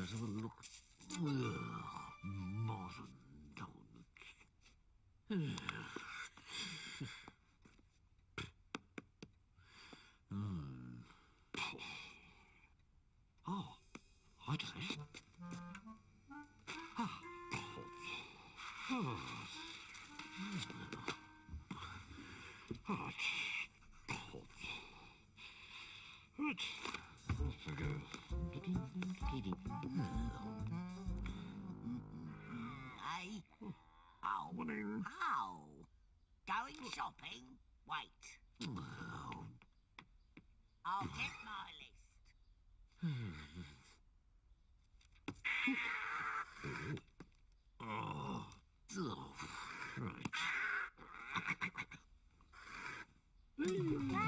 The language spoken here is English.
Hey. Oh. Morning. Oh. Going shopping? Wait. I'll get my list. Right.